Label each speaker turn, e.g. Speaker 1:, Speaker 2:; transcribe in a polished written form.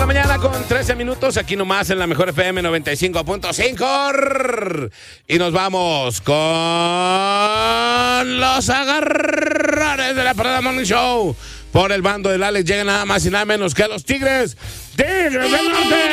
Speaker 1: mañana con 13 minutos, aquí nomás en la mejor FM 95.5. Y nos vamos con los agarrones de la Parada Morning Show. Por el bando del Alex llegan nada más y nada menos que los Tigres del Norte.